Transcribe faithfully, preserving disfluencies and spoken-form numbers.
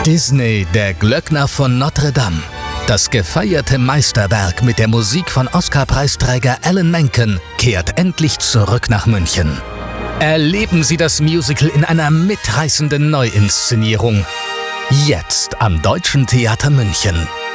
Disney, der Glöckner von Notre Dame. Das gefeierte Meisterwerk mit der Musik von Oscar-Preisträger Alan Menken kehrt endlich zurück nach München. Erleben Sie das Musical in einer mitreißenden Neuinszenierung. Jetzt am Deutschen Theater München.